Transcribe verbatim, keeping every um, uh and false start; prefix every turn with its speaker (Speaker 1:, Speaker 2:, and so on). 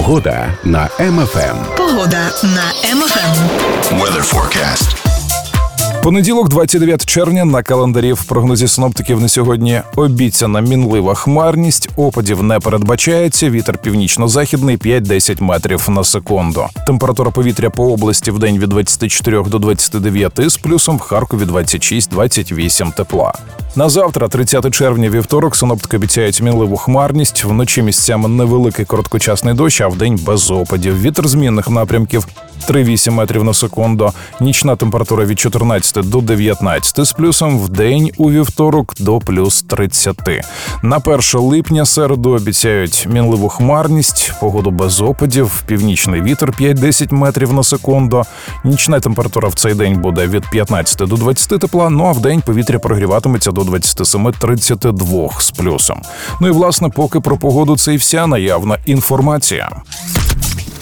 Speaker 1: Погода на Ем Еф Ем.
Speaker 2: Погода на Ем Еф Ем.
Speaker 3: Weather forecast.
Speaker 4: Понеділок, двадцять дев'яте червня, на календарі. В прогнозі синоптиків на сьогодні обіцяна мінлива хмарність, опадів не передбачається, вітер північно-західний п'ять-десять метрів на секунду. Температура повітря по області в день від двадцяти чотирьох до двадцяти дев'яти, з плюсом в Харкові двадцять шість - двадцять вісім тепла. На завтра, тридцяте червня, вівторок, синоптики обіцяють мінливу хмарність, вночі місцями невеликий короткочасний дощ, а вдень без опадів. Вітер змінних напрямків три-вісім метрів на секунду. Нічна температура від чотирнадцяти до дев'ятнадцяти, з плюсом в день у вівторок до плюс тридцяти. На перше липня, середу, обіцяють мінливу хмарність, погоду без опадів, північний вітер п'ять-десять метрів на секунду. Нічна температура в цей день буде від п'ятнадцяти до двадцяти тепла, ну а в день повітря прогріватиметься до двадцяти семи - тридцяти двох з плюсом. Ну і власне, поки про погоду це і вся наявна інформація.